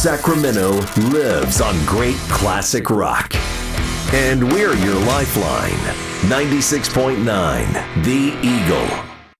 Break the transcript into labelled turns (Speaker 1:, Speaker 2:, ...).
Speaker 1: Sacramento lives on great classic rock. And we're your lifeline. 96.9 The Eagle.